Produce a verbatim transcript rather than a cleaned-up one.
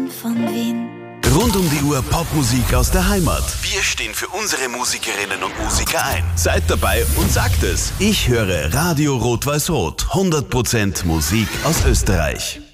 Süden von Wien. Rund um die Uhr Popmusik aus der Heimat. Wir stehen für unsere Musikerinnen und Musiker ein. Seid dabei und sagt es. Ich höre Radio Rot-Weiß-Rot. hundert Prozent Musik aus Österreich.